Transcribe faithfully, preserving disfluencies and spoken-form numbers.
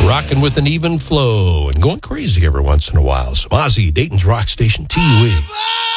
rocking with an even flow and going crazy every once in a while. So Ozzy, Dayton's Rock Station, T U E.